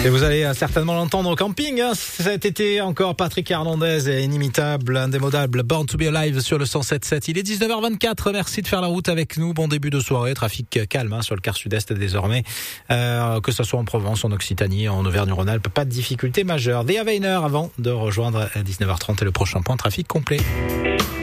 Et vous allez certainement l'entendre au camping, hein. Cet été encore, Patrick Hernandez est inimitable, indémodable, Born to be Alive sur le 107.7. Il est 19h24, merci de faire la route avec nous. Bon début de soirée, trafic calme hein, sur le quart sud-est désormais, que ce soit en Provence, en Occitanie, en Auvergne-Rhône-Alpes, pas de difficultés majeures. The Aveiner avant de rejoindre à 19h30 et le prochain point trafic complet.